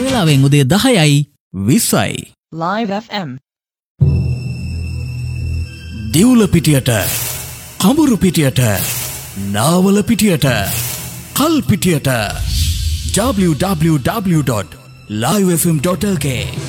වෙලාවෙන් උදේ 10:20යි. Live FM. දිවුල පිටියට, කඹුරු පිටියට, Nawala පිටියට, කල් පිටියට www.livefm.lk